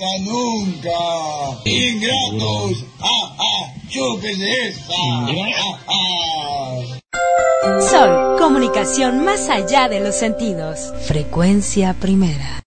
pasa nunca. Ingratos. Chúpese esa. Sol, comunicación más allá de los sentidos. Frecuencia primera.